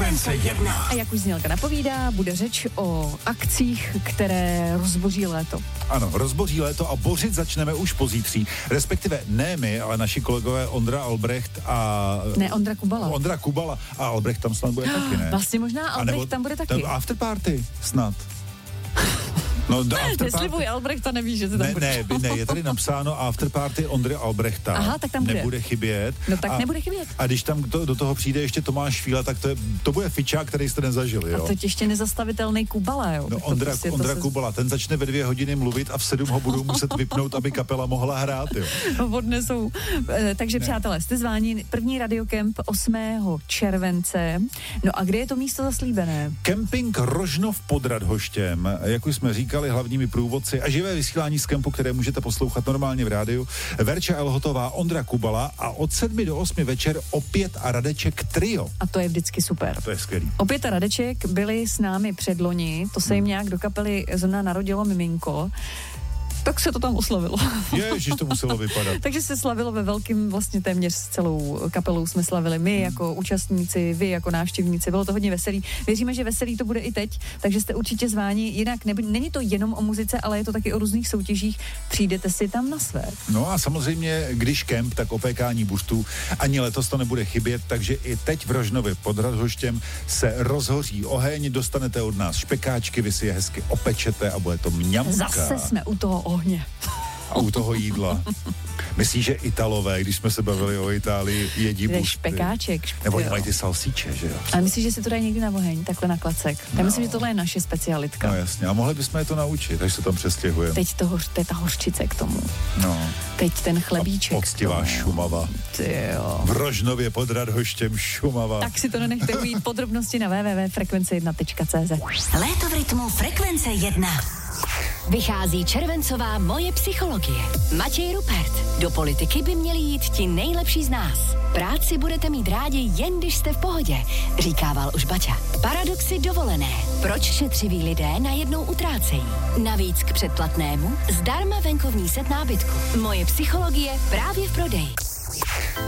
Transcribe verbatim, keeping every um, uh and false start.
Frekvence jedna. A jak už znělka napovídá, bude řeč o akcích, které rozboří léto. Ano, rozboří léto a bořit začneme už pozítří. Respektive ne my, ale naši kolegové Ondra Albrecht a... Ne, Ondra Kubala. Ondra Kubala a Albrecht tam snad bude taky, ne? Vlastně možná Albrecht tam bude taky. Afterparty snad. No, Neslibuj Albrechta, nevíš, že to tam ne, bude. Ne, ne, je tady napsáno afterparty Ondry Albrechta. Aha, tak tam bude. Nebude chybět. No tak a, nebude chybět. A když tam to, do toho přijde ještě Tomáš Fíla, tak to, je, to bude fičák, který jste nezažili, jo? A to ještě nezastavitelný Kubala, jo? No Ondra, prostě Ondra se... Kubala, ten začne ve dvě hodiny mluvit a v sedm ho budou muset vypnout, aby kapela mohla hrát, jo? Odnesou. E, takže ne. Přátelé, jste zváni první radiokemp osmého července. No a kde je to místo zaslíbené? Kemping Rožnov pod Radhoštěm, jak už jsme říkali, hlavními průvodci a živé vysílání z kempu, které můžete poslouchat normálně v rádiu. Verča Elhotová, Ondra Kubala a od sedmi do osmi večer opět a Radeček trio. A to je vždycky super. A to je skvělý. Opět a Radeček byli s námi předloni, to se jim nějak do kapely zrovna narodilo miminko. Tak se to tam oslavilo. Ježiš, to muselo vypadat. Takže se slavilo ve velkým, vlastně téměř s celou kapelou jsme slavili my hmm. jako účastníci, vy jako návštěvníci. Bylo to hodně veselý. Věříme, že veselý to bude i teď, takže jste určitě zváni. Jinak neby, není to jenom o muzice, ale je to taky o různých soutěžích. Přijdete si tam na své. No a samozřejmě, když kemp, tak opékání buštů. Ani letos to nebude chybět, takže i teď v Rožnově pod Radhoštěm se rozhoří oheň, dostanete od nás špekáčky, vy si je hezky opečete a bude to mňamka. Zase jsme u toho ohně. A u toho jídla. Myslíš, že Italové, když jsme se bavili o Itálii, jedí bušty? Špekáček. Nebo oni mají ty salsíče, že jo? A myslíš, že si to dají někdy na oheň, takhle na klacek? Já no. myslím, že tohle je naše specialitka. No jasně, a mohli bychom je to naučit, až se tam přestěhujeme. Teď to, to je ta hořčice k tomu. No. Teď ten chlebíček. A poctivá Šumava. Ty jo. V Rožnově pod Radhoštěm Šumava. Tak si to nenechte ujít, podrobnosti na w w w tečka frekvence jedna tečka c z. Léto v rytmu Frekvence jedna. Vychází červencová Moje psychologie. Matěj Rupert. Do politiky by měli jít ti nejlepší z nás. Práci budete mít rádi, jen když jste v pohodě, říkával už Baťa. Paradoxy dovolené. Proč šetřiví lidé najednou utrácejí? Navíc k předplatnému zdarma venkovní set nábytku. Moje psychologie právě v prodeji.